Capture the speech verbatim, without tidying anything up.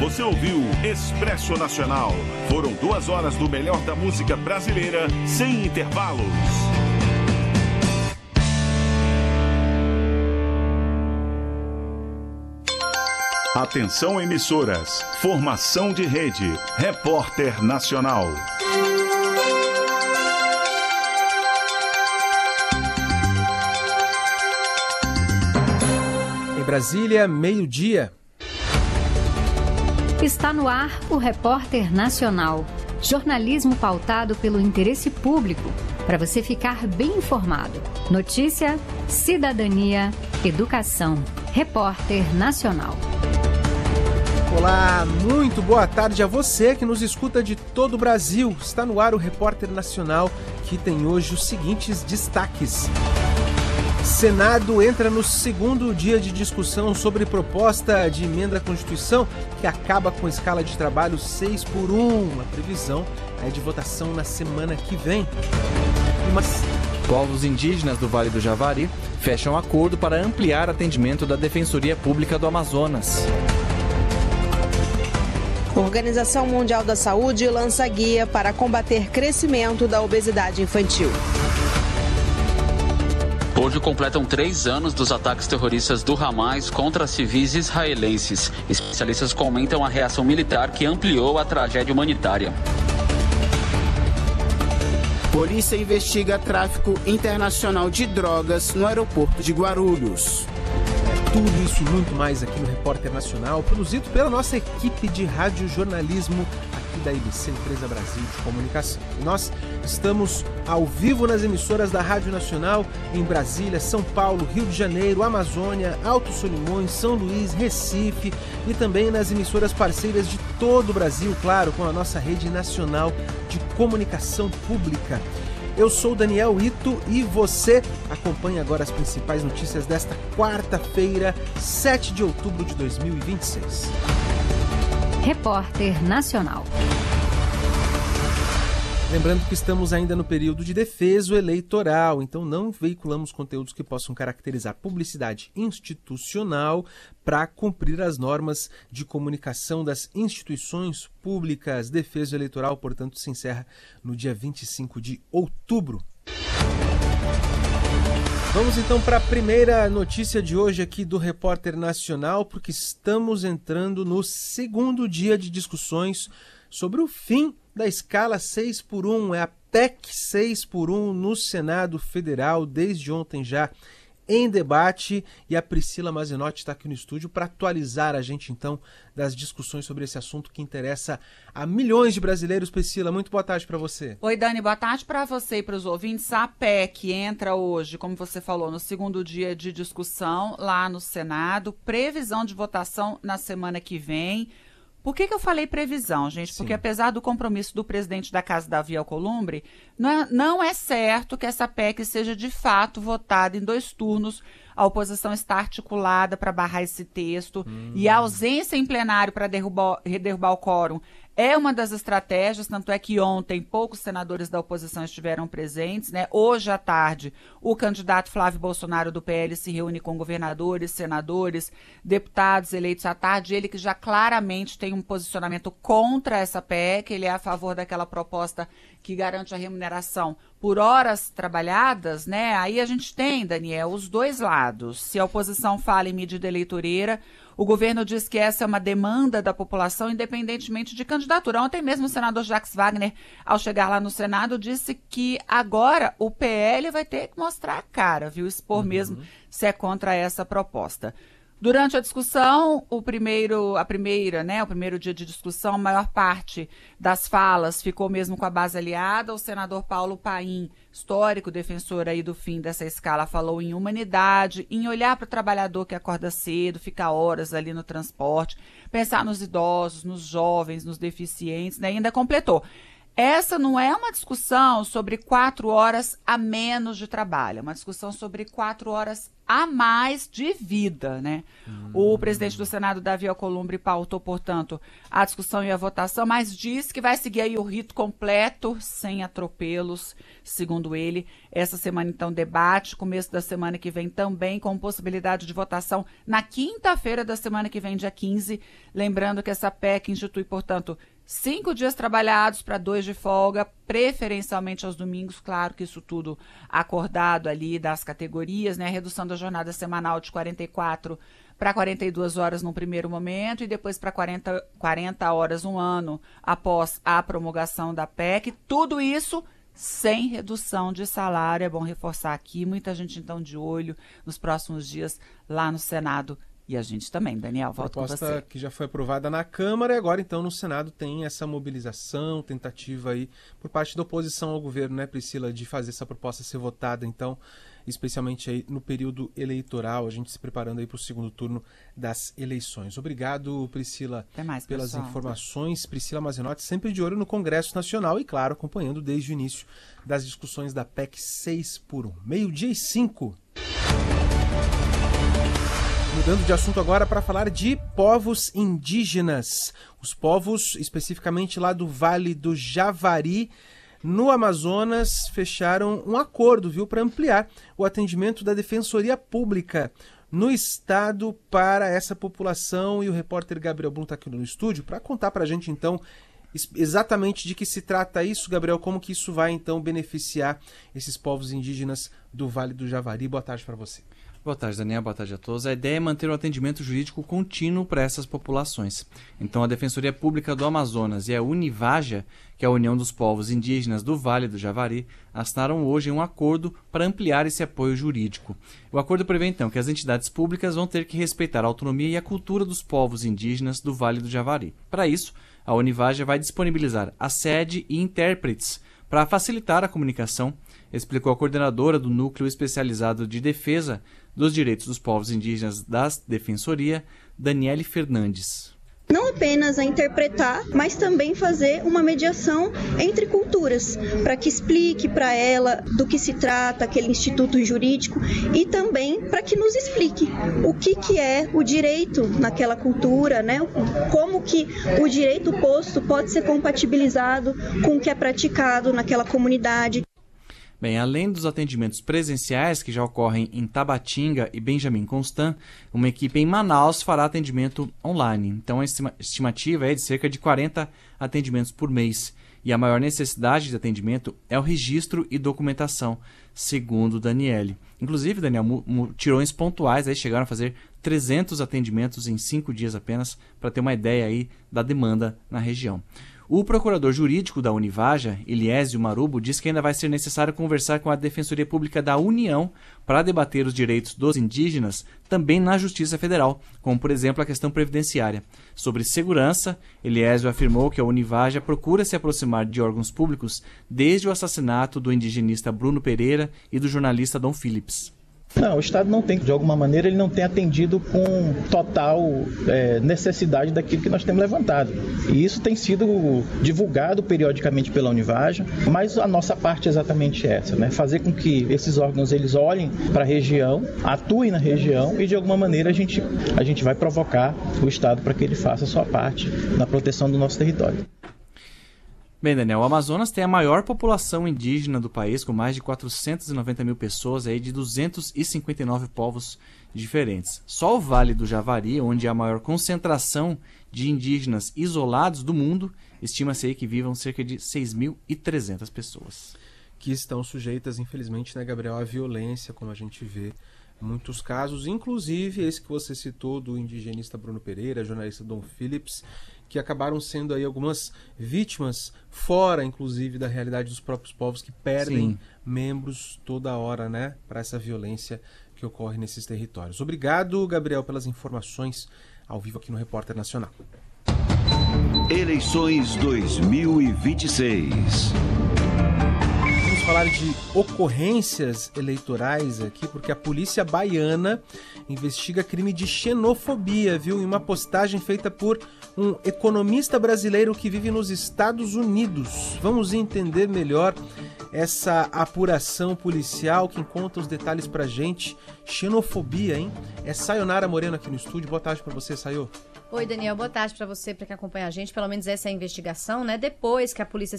Você ouviu Expresso Nacional. Foram duas horas do melhor da música brasileira, sem intervalos. Atenção, emissoras. Formação de rede. Repórter Nacional. Em Brasília, meio-dia. Está no ar o Repórter Nacional. Jornalismo pautado pelo interesse público, para você ficar bem informado. Notícia, cidadania, educação. Repórter Nacional. Olá, muito boa tarde a você que nos escuta de todo o Brasil. Está no ar o Repórter Nacional, que tem hoje os seguintes destaques. Senado entra no segundo dia de discussão sobre proposta de emenda à Constituição que acaba com a escala de trabalho seis por um. A previsão é de votação na semana que vem. Mas... Povos indígenas do Vale do Javari fecham acordo para ampliar atendimento da Defensoria Pública do Amazonas. Organização Mundial da Saúde lança guia para combater crescimento da obesidade infantil. Hoje completam três anos dos ataques terroristas do Hamas contra civis israelenses. Especialistas comentam a reação militar que ampliou a tragédia humanitária. Polícia investiga tráfico internacional de drogas no aeroporto de Guarulhos. Tudo isso e muito mais aqui no Repórter Nacional, produzido pela nossa equipe de radiojornalismo aqui da I B C, Empresa Brasil de Comunicação. E nós estamos ao vivo nas emissoras da Rádio Nacional em Brasília, São Paulo, Rio de Janeiro, Amazônia, Alto Solimões, São Luís, Recife e também nas emissoras parceiras de todo o Brasil, claro, com a nossa rede nacional de comunicação pública. Eu sou Daniel Ito e você acompanha agora as principais notícias desta quarta-feira, sete de outubro de dois mil e vinte e seis. Repórter Nacional. Lembrando que estamos ainda no período de defeso eleitoral, então não veiculamos conteúdos que possam caracterizar publicidade institucional para cumprir as normas de comunicação das instituições públicas. Defeso eleitoral, portanto, se encerra no dia vinte e cinco de outubro. Vamos então para a primeira notícia de hoje aqui do Repórter Nacional, porque estamos entrando no segundo dia de discussões sobre o fim da escala seis por um, é a P E C seis por um no Senado Federal, desde ontem já em debate, e a Priscila Mazenotti está aqui no estúdio para atualizar a gente então das discussões sobre esse assunto que interessa a milhões de brasileiros. Priscila, muito boa tarde para você. Oi, Dani, boa tarde para você e para os ouvintes. A P E C entra hoje, como você falou, no segundo dia de discussão lá no Senado, previsão de votação na semana que vem. Por que que eu falei previsão, gente? Sim. Porque apesar do compromisso do presidente da Casa, Davi Alcolumbre, não é, não é certo que essa P E C seja de fato votada em dois turnos. A oposição está articulada para barrar esse texto hum. e a ausência em plenário para derrubar, derrubar o quórum é uma das estratégias, tanto é que ontem poucos senadores da oposição estiveram presentes, né? Hoje à tarde, o candidato Flávio Bolsonaro do P L se reúne com governadores, senadores, deputados eleitos à tarde, ele que já claramente tem um posicionamento contra essa P E C, ele é a favor daquela proposta que garante a remuneração por horas trabalhadas, né? Aí a gente tem, Daniel, os dois lados. Se a oposição fala em medida eleitoreira, o governo diz que essa é uma demanda da população, independentemente de candidatura. Ontem mesmo o senador Jacques Wagner, ao chegar lá no Senado, disse que agora o P L vai ter que mostrar a cara, viu? Expor uhum. mesmo se é contra essa proposta. Durante a discussão, o primeiro, a primeira, né, o primeiro dia de discussão, a maior parte das falas ficou mesmo com a base aliada. O senador Paulo Paim, histórico defensor aí do fim dessa escala, falou em humanidade, em olhar para o trabalhador que acorda cedo, fica horas ali no transporte, pensar nos idosos, nos jovens, nos deficientes, né, e ainda completou. essa não é uma discussão sobre quatro horas a menos de trabalho, é uma discussão sobre quatro horas a mais de vida, né? Hum. O presidente do Senado, Davi Alcolumbre, pautou, portanto, a discussão e a votação, mas disse que vai seguir aí o rito completo, sem atropelos, segundo ele. Essa semana, então, debate, começo da semana que vem também, com possibilidade de votação na quinta-feira da semana que vem, dia quinze. Lembrando que essa P E C institui, portanto, cinco dias trabalhados para dois de folga, preferencialmente aos domingos, claro que isso tudo acordado ali das categorias, né? A redução da jornada semanal de quarenta e quatro para quarenta e duas horas no primeiro momento e depois para quarenta, quarenta horas um ano após a promulgação da P E C. Tudo isso sem redução de salário. É bom reforçar aqui, muita gente então de olho nos próximos dias lá no Senado. E a gente também, Daniel, volto com você. Proposta que já foi aprovada na Câmara e agora, então, no Senado tem essa mobilização, tentativa aí por parte da oposição ao governo, né, Priscila, de fazer essa proposta ser votada, então, especialmente aí no período eleitoral, a gente se preparando aí para o segundo turno das eleições. Obrigado, Priscila, Até mais, pelas pessoal. informações. Priscila Mazenotti sempre de olho no Congresso Nacional e, claro, acompanhando desde o início das discussões da P E C seis por um. Meio-dia e cinco. Mudando de assunto agora para falar de povos indígenas. Os povos, especificamente lá do Vale do Javari, no Amazonas, fecharam um acordo, viu, para ampliar o atendimento da Defensoria Pública no estado para essa população. E o repórter Gabriel Blum está aqui no estúdio para contar para a gente, então, exatamente de que se trata isso, Gabriel, como que isso vai, então, beneficiar esses povos indígenas do Vale do Javari. Boa tarde para você. Boa tarde, Daniel. Boa tarde a todos. A ideia é manter o atendimento jurídico contínuo para essas populações. Então, a Defensoria Pública do Amazonas e a Univaja, que é a União dos Povos Indígenas do Vale do Javari, assinaram hoje um acordo para ampliar esse apoio jurídico. O acordo prevê, então, que as entidades públicas vão ter que respeitar a autonomia e a cultura dos povos indígenas do Vale do Javari. Para isso, a Univaja vai disponibilizar a sede e intérpretes para facilitar a comunicação, explicou a coordenadora do Núcleo Especializado de Defesa dos Direitos dos Povos Indígenas da Defensoria, Daniele Fernandes. Não apenas a interpretar, mas também fazer uma mediação entre culturas, para que explique para ela do que se trata aquele instituto jurídico e também para que nos explique o que, que é o direito naquela cultura, né? Como que o direito posto pode ser compatibilizado com o que é praticado naquela comunidade. Bem, além dos atendimentos presenciais que já ocorrem em Tabatinga e Benjamin Constant, uma equipe em Manaus fará atendimento online. Então a estimativa é de cerca de quarenta atendimentos por mês. E a maior necessidade de atendimento é o registro e documentação, segundo Daniele. Inclusive, Daniel, mutirões pontuais aí chegaram a fazer trezentos atendimentos em cinco dias apenas, para ter uma ideia aí da demanda na região. O procurador jurídico da Univaja, Eliésio Marubo, diz que ainda vai ser necessário conversar com a Defensoria Pública da União para debater os direitos dos indígenas também na Justiça Federal, como, por exemplo, a questão previdenciária. Sobre segurança, Eliésio afirmou que a Univaja procura se aproximar de órgãos públicos desde o assassinato do indigenista Bruno Pereira e do jornalista Dom Phillips. Não, o Estado não tem, de alguma maneira, ele não tem atendido com total é, necessidade daquilo que nós temos levantado. E isso tem sido divulgado periodicamente pela Univaja, mas a nossa parte é exatamente essa, né? Fazer com que esses órgãos eles olhem para a região, atuem na região e, de alguma maneira, a gente, a gente vai provocar o Estado para que ele faça a sua parte na proteção do nosso território. Bem, Daniel, o Amazonas tem a maior população indígena do país, com mais de quatrocentas e noventa mil pessoas, aí de duzentos e cinquenta e nove povos diferentes. Só o Vale do Javari, onde há a maior concentração de indígenas isolados do mundo, estima-se aí que vivam cerca de seis mil e trezentas pessoas. Que estão sujeitas, infelizmente, né, Gabriel, à violência, como a gente vê em muitos casos, inclusive esse que você citou do indigenista Bruno Pereira, jornalista Dom Phillips, que acabaram sendo aí algumas vítimas fora, inclusive, da realidade dos próprios povos que perdem Sim. membros toda hora, né, para essa violência que ocorre nesses territórios. Obrigado, Gabriel, pelas informações ao vivo aqui no Repórter Nacional. Eleições dois mil e vinte e seis. Vamos falar de ocorrências eleitorais aqui, porque a polícia baiana investiga crime de xenofobia, viu? Em uma postagem feita por um economista brasileiro que vive nos Estados Unidos. Vamos entender melhor essa apuração policial. Quem conta os detalhes pra gente. Xenofobia, hein? É Sayonara Moreno aqui no estúdio. Boa tarde pra você, Sayo. Oi, Daniel. Boa tarde para você, para quem acompanha a gente. Pelo menos essa é a investigação, né? Depois que a Polícia